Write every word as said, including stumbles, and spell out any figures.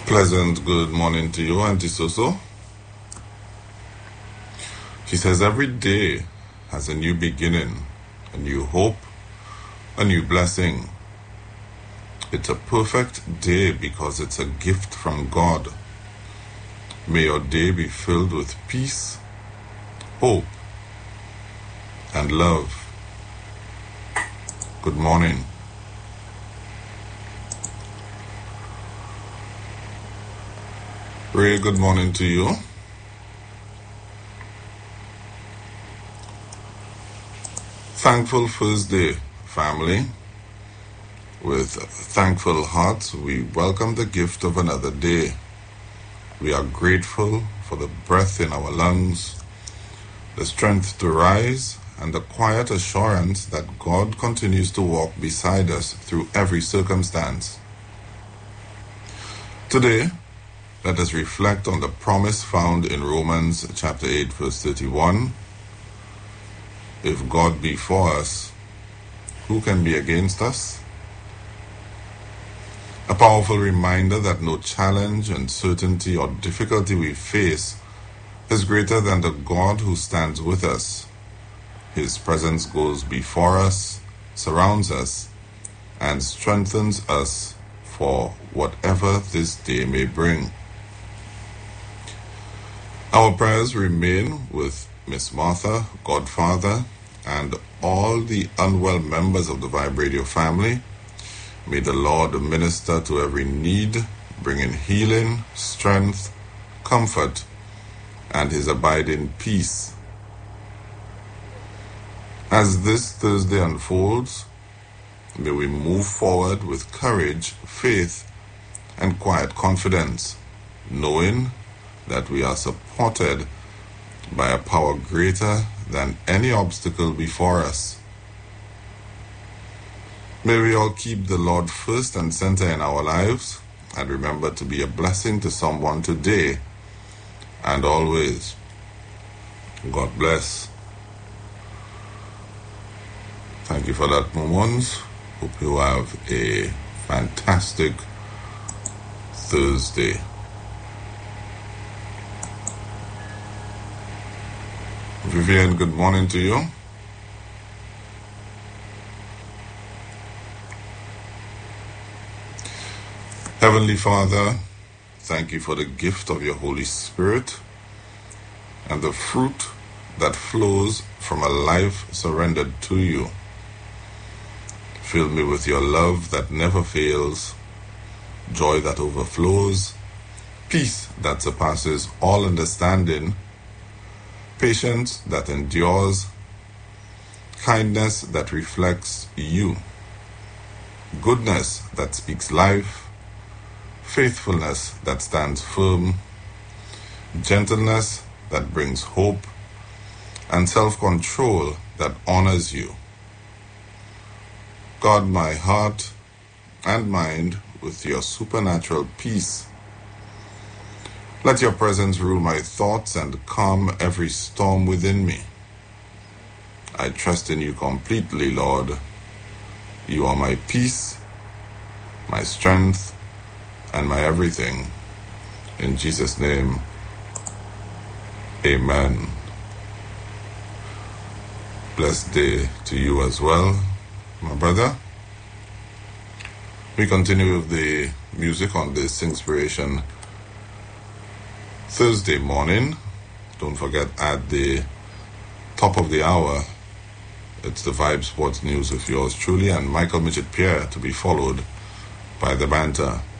Pleasant good morning to you, Auntie Soso. She says every day has a new beginning, a new hope, a new blessing. It's a perfect day because it's a gift from God. May your day be filled with peace, hope, and love. Good morning. Ray, good morning to you. Thankful Thursday, family. With thankful hearts, we welcome the gift of another day. We are grateful for the breath in our lungs, the strength to rise, and the quiet assurance that God continues to walk beside us through every circumstance. Today, let us reflect on the promise found in Romans chapter eight, verse thirty-one. If God be for us, who can be against us? A powerful reminder that no challenge, uncertainty, or difficulty we face is greater than the God who stands with us. His presence goes before us, surrounds us, and strengthens us for whatever this day may bring. Our prayers remain with Miss Martha, Godfather, and all the unwell members of the Vibe Radio family. May the Lord minister to every need, bringing healing, strength, comfort, and His abiding peace. As this Thursday unfolds, may we move forward with courage, faith, and quiet confidence, knowing that we are supported by a power greater than any obstacle before us. May we all keep the Lord first and center in our lives, and remember to be a blessing to someone today and always. God bless. Thank you for that, Momons. Hope you have a fantastic Thursday. Vivian, good morning to you. Heavenly Father, thank you for the gift of your Holy Spirit and the fruit that flows from a life surrendered to you. Fill me with your love that never fails, joy that overflows, peace that surpasses all understanding, patience that endures, kindness that reflects you, goodness that speaks life, faithfulness that stands firm, gentleness that brings hope, and self-control that honors you. Guard my heart and mind with your supernatural peace. Let your presence rule my thoughts and calm every storm within me. I trust in you completely, Lord. You are my peace, my strength, and my everything. In Jesus' name, amen. Blessed day to you as well, my brother. We continue with the music on this Inspiration Thursday morning. Don't forget, at the top of the hour, it's the Vibe Sports News with yours truly and Michael Midget Pierre, to be followed by the banter.